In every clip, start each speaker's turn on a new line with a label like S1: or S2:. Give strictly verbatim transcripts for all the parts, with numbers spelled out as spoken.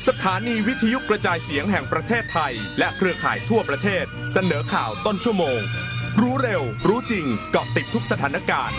S1: สถานีวิทยุกระจายเสียงแห่งประเทศไทยและเครือข่ายทั่วประเทศเสนอข่าวต้นชั่วโมงรู้เร็วรู้จริงเกาะติดทุกสถานการณ์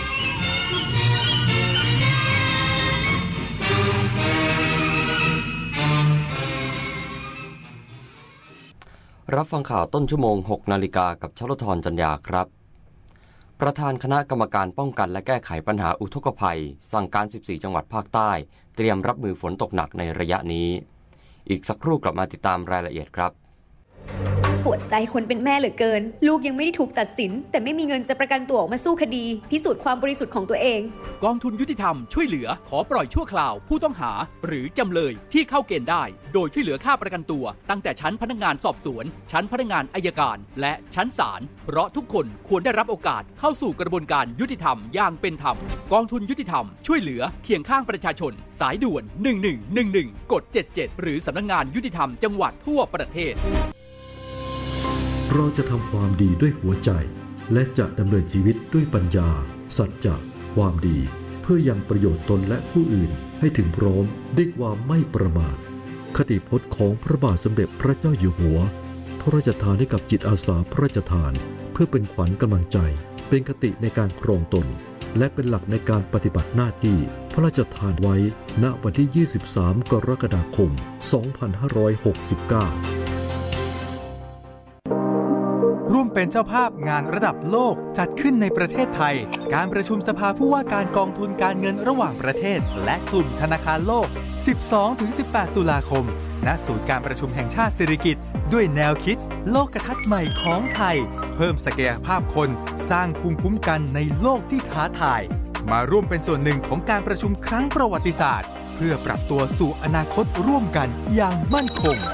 S2: รับฟังข่าวต้นชั่วโมง หกนาฬิกากับชลธรจัญญาครับประธานคณะกรรมการป้องกันและแก้ไขปัญหาอุทกภัยสั่งการสิบสี่จังหวัดภาคใต้เตรียมรับมือฝนตกหนักในระยะนี้อีกสักครู่กลับมาติดตามรายละเอียดครับ
S3: ปวดใจคนเป็นแม่เหลือเกินลูกยังไม่ได้ถูกตัดสินแต่ไม่มีเงินจะประกันตัวออกมาสู้คดีพิสูจน์ความบริสุทธิ์ของตัวเอง
S4: กองทุนยุติธรรมช่วยเหลือขอปล่อยชั่วคราวผู้ต้องหาหรือจำเลยที่เข้าเกณฑ์ได้โดยช่วยเหลือค่าประกันตัวตั้งแต่ชั้นพนักงานสอบสวนชั้นพนักงานอัยการและชั้นศาลเพราะทุกคนควรได้รับโอกาสเข้าสู่กระบวนการยุติธรรมอย่างเป็นธรรมกองทุนยุติธรรมช่วยเหลือเคียงข้างประชาชนสายด่วนหนึ่งหนึ่งหนึ่งหนึ่งกดเจ็ดเจ็ดหรือสำนักงานยุติธรรมจังหวัดทั่วประเทศ
S5: เราจะทำความดีด้วยหัวใจและจะดำเนินชีวิตด้วยปัญญาสัจจะความดีเพื่อยังประโยชน์ตนและผู้อื่นให้ถึงพร้อมด้วยความไม่ประมาทคติพจน์ของพระบาทสมเด็จพระเจ้าอยู่หัวพระราชทานให้กับจิตอาสาพระราชทานเพื่อเป็นขวัญกำลังใจเป็นคติในการครองตนและเป็นหลักในการปฏิบัติหน้าที่พระราชทานไว้ณวันที่ยี่สิบสามกรกฎาคมสองพันห้าร้อยหกสิบเก้า
S6: ร่วมเป็นเจ้าภาพงานระดับโลกจัดขึ้นในประเทศไทยการประชุมสภาผู้ว่าการกองทุนการเงินระหว่างประเทศและกลุ่มธนาคารโลก สิบสองถึงสิบแปด ตุลาคมณศูนย์การประชุมแห่งชาติสิริกิติ์ด้วยแนวคิดโลกทัศน์ใหม่ของไทยเพิ่มศักยภาพคนสร้างภูมิคุ้มกันในโลกที่ท้าทายมาร่วมเป็นส่วนหนึ่งของการประชุมครั้งประวัติศาสตร์เพื่อปรับตัวสู่อนาคตร่วมกันอย่างมั่นคง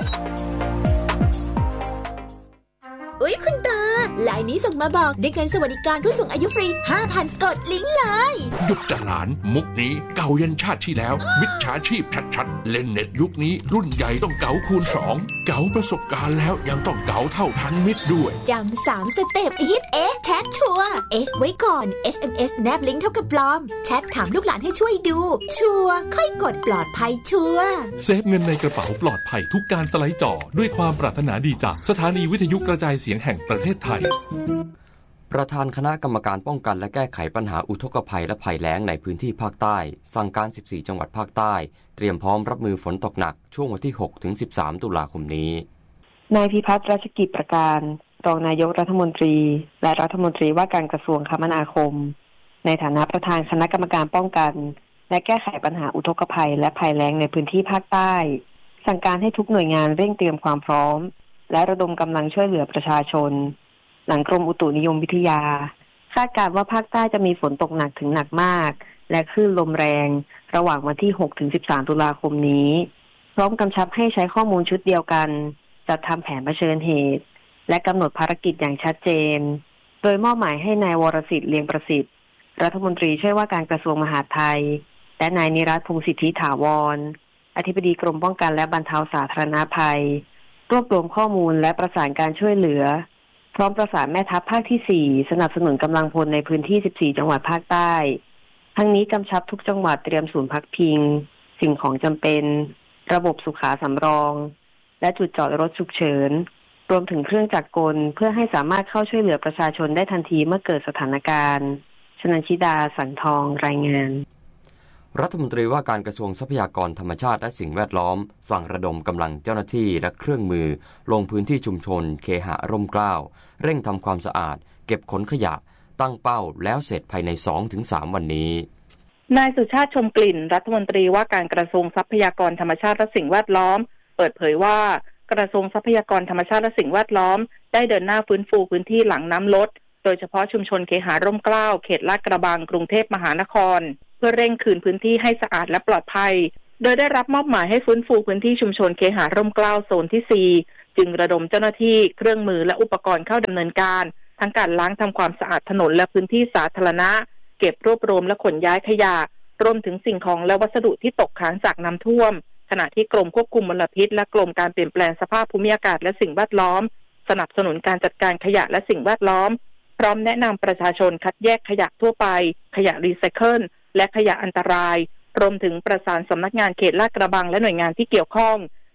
S7: อุ๊ยคุณตาไลน์นี้ส่งมาบอกได้เงินสวัสดิการผู้สูงอายุฟรี ห้าพัน กดลิงก์เลย
S8: หยุดจ้ะหลานมุกนี้เก่ายันชาติที่แล้วมิจฉาชีพชัดๆเล่นเน็ตยุคนี้รุ่นใหญ่ต้องเก๋าคูณสองเก๋าประสบการณ์แล้วยังต้องเก๋าเท่าทันมิตรด้วย
S7: จำสามสเต็ปฮิตเอ๊ะแชทชัวร์เอ๊ะไว้ก่อน เอส เอ็ม เอส แนบลิงก์เท่ากับปลอมแชทถามลูกหลานให้ช่วยดูชัวร์ค่อยกดปลอดภัยชัวร์
S9: เซฟเงินในกระเป๋าปลอดภัยทุกการสไลด์จอด้วยความปรารถนาดีจากสถานีวิทยุกระจายเสียงแห่งประเทศไทย
S2: ประธานคณะกรรมการป้องกันและแก้ไขปัญหาอุทกภัยและภัยแล้งในพื้นที่ภาคใต้สั่งการสิบสี่จังหวัดภาคใต้เตรียมพร้อมรับมือฝนตกหนักช่วงวันที่หกถึงสิบสามตุลาคมนี้
S10: นายพิพัฒน์รัชกิจประการรองนายกรัฐมนตรีและรัฐมนตรีว่าการกระทรวงคมนาคมในฐานะประธานคณะกรรมการป้องกันและแก้ไขปัญหาอุทกภัยและภัยแล้งในพื้นที่ภาคใต้สั่งการให้ทุกหน่วยงานเร่งเตรียมความพร้อมและระดมกำลังช่วยเหลือประชาชนหลังกรมอุตุนิยมวิทยาคาดการณ์ว่าภาคใต้จะมีฝนตกหนักถึงหนักมากและคลื่นลมแรงระหว่างวันที่หกถึงสิบสามตุลาคมนี้พร้อมกำชับให้ใช้ข้อมูลชุดเดียวกันจัดทำแผนเผชิญเหตุและกำหนดภารกิจอย่างชัดเจนโดยมอบหมายให้นายวรสิทธิ์เลียงประสิทธิ์รัฐมนตรีช่วยว่าการกระทรวงมหาดไทยและนายนิรัตน์พงษ์สิทธิถาวรอธิบดีกรมป้องกันและบรรเทาสาธารณภัยรวบรวมข้อมูลและประสานการช่วยเหลือพร้อมประสานแม่ทัพภาคที่สี่สนับสนุนกำลังพลในพื้นที่สิบสี่จังหวัดภาคใต้ทั้งนี้กำชับทุกจังหวัดเตรียมศูนย์พักพิงสิ่งของจำเป็นระบบสุขาสำรองและจุดจอดรถฉุกเฉินรวมถึงเครื่องจักรกลเพื่อให้สามารถเข้าช่วยเหลือประชาชนได้ทันทีเมื่อเกิดสถานการณ์ชนันชิดาสังทองรายงาน
S2: รัฐมนตรีว่าการกระทรวงทรัพยากรธรรมชาติและสิ่งแวดล้อมสั่งระดมกำลังเจ้าหน้าที่และเครื่องมือลงพื้นที่ชุมชนเคหะร่มเกล้าเร่งทำความสะอาดเก็บขนขยะตั้งเป้าแล้วเสร็จภายใน สองถึงสาม วันนี้
S11: นายสุชาติชมกลิ่นรัฐมนตรีว่าการกระทรวงทรัพยากรธรรมชาติและสิ่งแวดล้อมเปิดเผยว่ากระทรวงทรัพยากรธรรมชาติและสิ่งแวดล้อมได้เดินหน้าฟื้นฟูพื้นที่หลังน้ำลดโดยเฉพาะชุมชนเคหะร่มเกล้าเขตลาดกระบังกรุงเทพมหานครเพื่อเร่งคืนพื้นที่ให้สะอาดและปลอดภัยโดยได้รับมอบหมายให้ฟื้นฟูพื้นที่ชุมชนเคหะร่มเกล้าโซนที่สี่จึงระดมเจ้าหน้าที่เครื่องมือและอุปกรณ์เข้าดำเนินการทั้งการล้างทำความสะอาดถนนและพื้นที่สาธารณะเก็บรวบรวมและขนย้ายขยะรวมถึงสิ่งของและวัสดุที่ตกค้างจากน้ำท่วมขณะที่กรมควบคุมมลพิษและกรมการเปลี่ยนแปลงสภาพภูมิอากาศและสิ่งแวดล้อมสนับสนุนการจัดการขยะและสิ่งแวดล้อมพร้อมแนะนำประชาชนคัดแยกขยะทั่วไปขยะรีไซเคิลและขยะอันตรายรวมถึงประสานสำนักงานเขตลาดกระบังและหน่วยงานที่เกี่ยวข้อง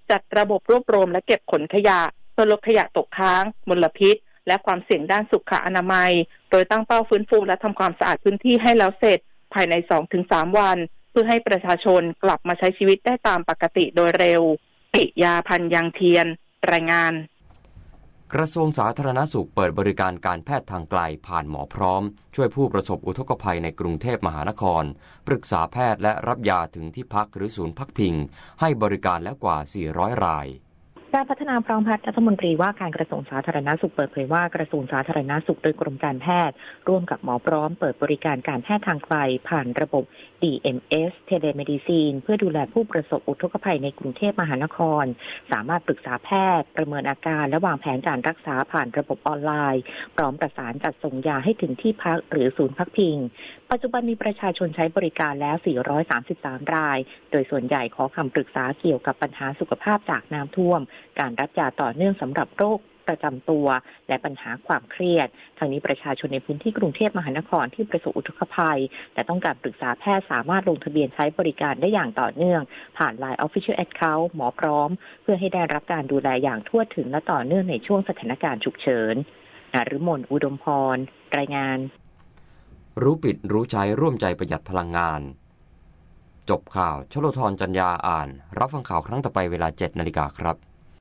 S11: จัดระบบรวบรวมและเก็บขนขยะเพื่อลดขยะตกค้างมลพิษและความเสี่ยงด้านสุขอนามัยโดยตั้งเป้าฟื้นฟูและทำความสะอาดพื้นที่ให้แล้วเสร็จภายใน สองถึงสาม วันเพื่อให้ประชาชนกลับมาใช้ชีวิตได้ตามปกติโดยเร็วปิยาพันธ์ยังเทียนรายงาน
S2: กระทรวงสาธารณสุขเปิดบริการการแพทย์ทางไกลผ่านหมอพร้อมช่วยผู้ประสบอุทกภัยในกรุงเทพมหานครปรึกษาแพทย์และรับยาถึงที่พักหรือศูนย์พักพิงให้บริการแล้วกว่าสี่ร้อยราย
S12: การพัฒนาพร้อมพัฒน์รัฐมนตรีว่าการกระทรวงสาธารณสุขเปิดเผยว่ากระทรวงสาธารณสุขโดยกรมการแพทย์ร่วมกับหมอพร้อมเปิดบริการการแพทย์ทางไกลผ่านระบบ ดี เอ็ม เอส Telemedicine เพื่อดูแลผู้ประสบอุทกภัยในกรุงเทพมหานครสามารถปรึกษาแพทย์ประเมินอาการและวางแผนการรักษาผ่านระบบออนไลน์พร้อมประสานจัดส่งยาให้ถึงที่พักหรือศูนย์พักพิงปัจจุบันมีประชาชนใช้บริการแล้วสี่ร้อยสามสิบสามรายโดยส่วนใหญ่ขอคำปรึกษาเกี่ยวกับปัญหาสุขภาพจากน้ำท่วมการรับยาต่อเนื่องสำหรับโรคประจำตัวและปัญหาความเครียดทางนี้ประชาชนในพื้นที่กรุงเทพมหานครที่ประสบอุทกภัยแต่ต้องการปรึกษาแพทย์สามารถลงทะเบียนใช้บริการได้อย่างต่อเนื่องผ่าน ไลน์ Official Account หมอพร้อมเพื่อให้ได้รับการดูแลอย่างทั่วถึงและต่อเนื่องในช่วงสถานการณ์ฉุกเฉินนฤมลอุดมพรรายงาน
S2: รู้ปิดรู้ใช้ร่วมใจประหยัดพลังงานจบข่าวชโลธรจัญญาอ่านรับฟังข่าวครั้งต่อไปเวลา เจ็ดนาฬิกา ครับ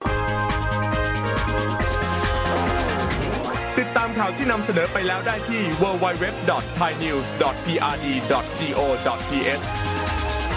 S1: ติดตามข่าวที่นำเสนอไปแล้วได้ที่ ดับเบิลยู ดับเบิลยู ดับเบิลยู ดอท ไทยนิวส์ ดอท พี อาร์ ดี ดอท จี โอ ดอท ที เอช